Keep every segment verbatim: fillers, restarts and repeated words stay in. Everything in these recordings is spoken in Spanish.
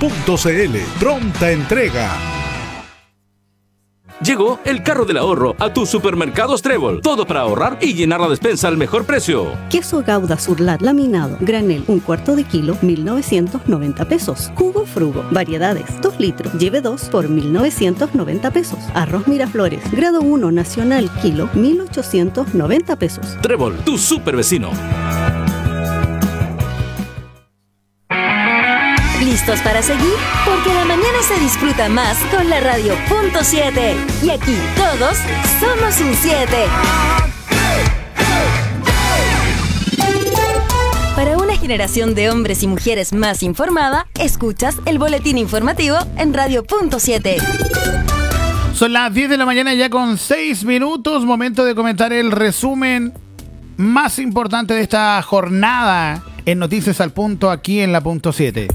punto cl. Pronta entrega. Llegó el carro del ahorro a tus supermercados Trébol. Todo para ahorrar y llenar la despensa al mejor precio. Queso Gouda Surlat laminado, granel, un cuarto de kilo, mil novecientos noventa pesos. Jugo Frugo, variedades, dos litros, lleve dos por mil novecientos noventa pesos. Arroz Miraflores, grado uno nacional, kilo, mil ochocientos noventa pesos. Trébol, tu super vecino. ¿Listos para seguir? Porque la mañana se disfruta más con la radio punto siete. Y aquí todos somos un siete. Para una generación de hombres y mujeres más informada, escuchas el boletín informativo en radio punto siete. Son las diez de la mañana ya con seis minutos. Momento de comentar el resumen más importante de esta jornada en Noticias al Punto aquí en la punto siete.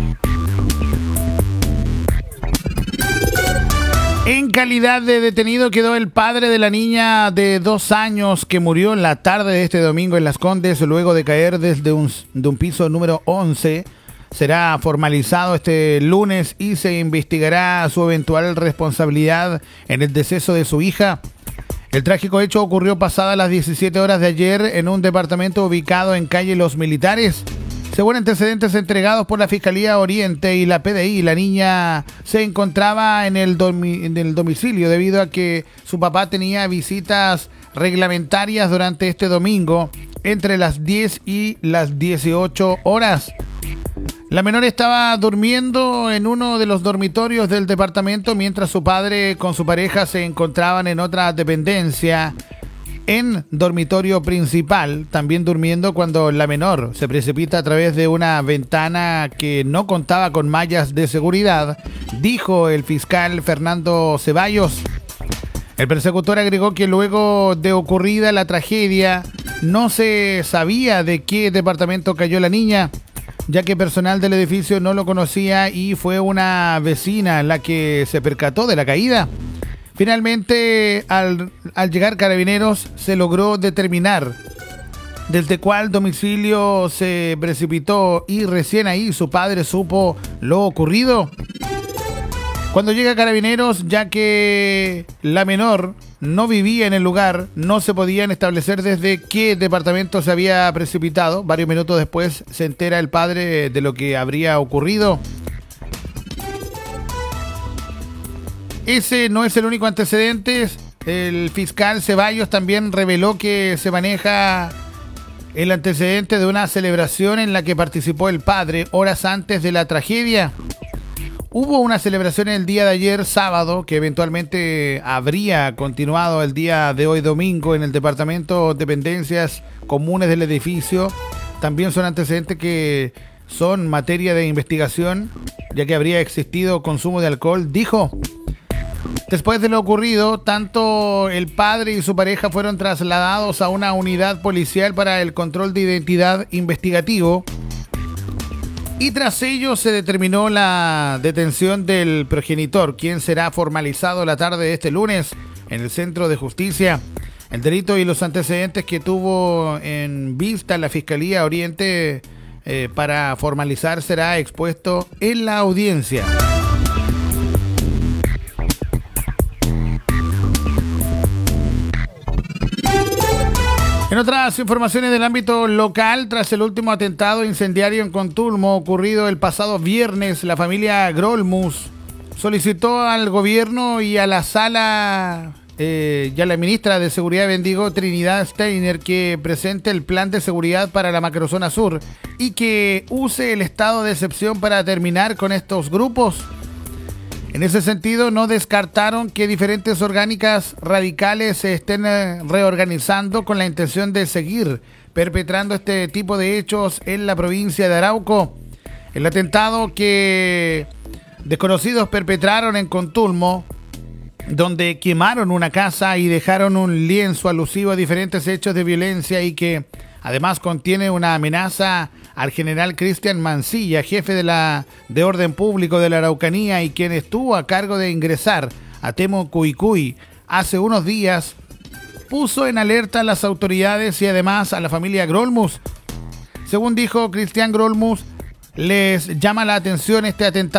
En calidad de detenido quedó el padre de la niña de dos años que murió en la tarde de este domingo en Las Condes luego de caer desde un, de un piso número once. Será formalizado este lunes y se investigará su eventual responsabilidad en el deceso de su hija. El trágico hecho ocurrió pasadas las diecisiete horas de ayer en un departamento ubicado en calle Los Militares. Según antecedentes entregados por la Fiscalía Oriente y la P D I, la niña se encontraba en el, domi- en el domicilio debido a que su papá tenía visitas reglamentarias durante este domingo entre las diez y las dieciocho horas. La menor estaba durmiendo en uno de los dormitorios del departamento mientras su padre con su pareja se encontraban en otra dependencia en dormitorio principal, también durmiendo cuando la menor se precipita a través de una ventana que no contaba con mallas de seguridad, dijo el fiscal Fernando Ceballos. El persecutor agregó que luego de ocurrida la tragedia no se sabía de qué departamento cayó la niña, ya que personal del edificio no lo conocía y fue una vecina la que se percató de la caída. Finalmente, al, al llegar Carabineros, se logró determinar desde cuál domicilio se precipitó y recién ahí su padre supo lo ocurrido. Cuando llega Carabineros, ya que la menor no vivía en el lugar, no se podían establecer desde qué departamento se había precipitado. Varios minutos después se entera el padre de lo que habría ocurrido. Ese no es el único antecedente. El fiscal Ceballos también reveló que se maneja el antecedente de una celebración en la que participó el padre horas antes de la tragedia. Hubo una celebración el día de ayer, sábado, que eventualmente habría continuado el día de hoy, domingo, en el departamento de dependencias comunes del edificio. También son antecedentes que son materia de investigación, ya que habría existido consumo de alcohol, dijo. Después de lo ocurrido, tanto el padre y su pareja fueron trasladados a una unidad policial para el control de identidad investigativo y tras ello se determinó la detención del progenitor, quien será formalizado la tarde de este lunes en el Centro de Justicia. El delito y los antecedentes que tuvo en vista la Fiscalía Oriente eh, para formalizar será expuesto en la audiencia. En otras informaciones del ámbito local, tras el último atentado incendiario en Contulmo ocurrido el pasado viernes, la familia Grolmus solicitó al gobierno y a la sala eh, y a la ministra de Seguridad de Bendigo, Trinidad Steiner, que presente el plan de seguridad para la macrozona sur y que use el estado de excepción para terminar con estos grupos. En ese sentido, no descartaron que diferentes orgánicas radicales se estén reorganizando con la intención de seguir perpetrando este tipo de hechos en la provincia de Arauco. El atentado que desconocidos perpetraron en Contulmo, donde quemaron una casa y dejaron un lienzo alusivo a diferentes hechos de violencia y que además contiene una amenaza al general Cristian Mancilla, jefe de la de orden público de la Araucanía y quien estuvo a cargo de ingresar a Temo Cuycuy hace unos días, puso en alerta a las autoridades y además a la familia Grolmus. Según dijo Cristian Grolmus, les llama la atención este atentado